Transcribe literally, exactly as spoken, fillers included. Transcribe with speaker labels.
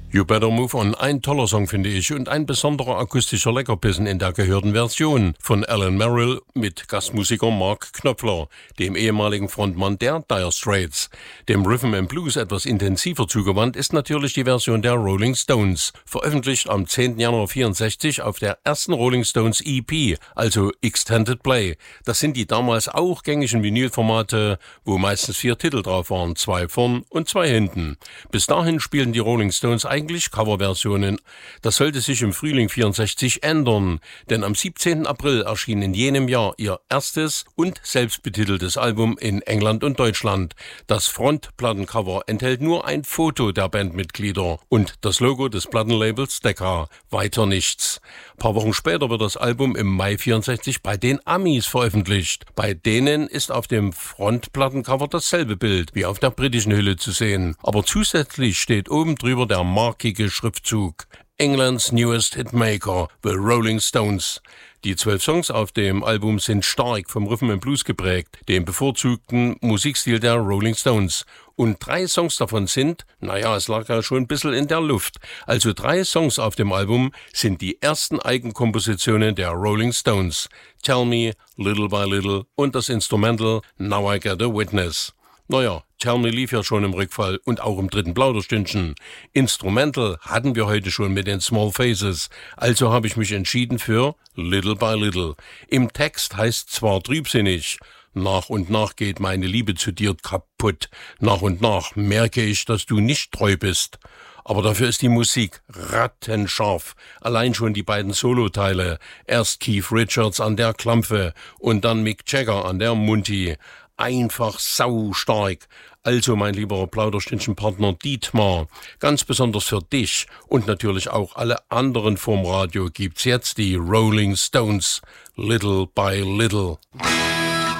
Speaker 1: You Better Move On, ein toller Song, finde ich, und ein besonderer akustischer Leckerbissen in der gehörten Version von Alan Merrill mit Gastmusiker Mark Knopfler, dem ehemaligen Frontmann der Dire Straits. Dem Rhythm and Blues etwas intensiver zugewandt ist natürlich die Version der Rolling Stones, veröffentlicht am zehnten Januar vierundsechzig auf der ersten Rolling Stones E P, also Extended Play. Das sind die damals auch gängigen Vinylformate, wo meistens vier Titel drauf waren, zwei vorn und zwei hinten. Bis dahin spielten die Rolling Stones eigentlich Coverversionen. Das sollte sich im Frühling vierundsechzig ändern, denn am siebzehnten April erschien in jenem Jahr ihr erstes und selbstbetiteltes Album in England und Deutschland. Das Frontplattencover enthält nur ein Foto der Bandmitglieder und das Logo des Plattenlabels Decca, weiter nichts. Ein paar Wochen später wird das Album im Mai vierundsechzig bei den Amis veröffentlicht. Bei denen ist auf dem Frontplattencover dasselbe Bild wie auf der britischen Hülle zu sehen, aber zusätzlich steht oben drüber der markige Schriftzug Englands Newest Hitmaker, The Rolling Stones. Die zwölf Songs auf dem Album sind stark vom Rhythm and Blues geprägt, dem bevorzugten Musikstil der Rolling Stones. Und drei Songs davon sind, naja, es lag ja schon ein bisschen in der Luft. Also drei Songs auf dem Album sind die ersten Eigenkompositionen der Rolling Stones. Tell Me, Little by Little und das Instrumental Now I Get a Witness. Naja, Tell Me lief ja schon im Rückfall und auch im dritten Plauderstündchen. Instrumental hatten wir heute schon mit den Small Faces, also habe ich mich entschieden für Little by Little. Im Text heißt zwar trübsinnig, nach und nach geht meine Liebe zu dir kaputt, nach und nach merke ich, dass du nicht treu bist. Aber dafür ist die Musik rattenscharf. Allein schon die beiden Soloteile, erst Keith Richards an der Klampfe und dann Mick Jagger an der Munti. Einfach saustark. Also, mein lieber Plauderstündchen-Partner Dietmar, ganz besonders für dich und natürlich auch alle anderen vom Radio gibt's jetzt die Rolling Stones, Little by Little.